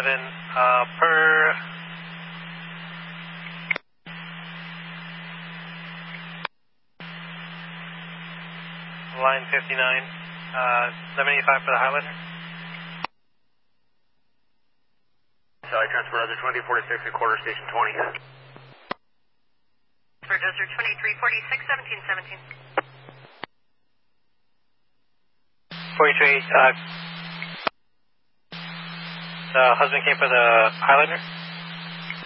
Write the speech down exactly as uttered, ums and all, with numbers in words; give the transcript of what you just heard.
uh, per line fifty-nine, uh, seven eighty-five for the Highlander. Sorry, transfer Desert twenty-three forty-six at quarter station twenty. For Desert twenty-three forty-six, seventeen seventeen. forty-two eight, uh, the husband came for the Highlander.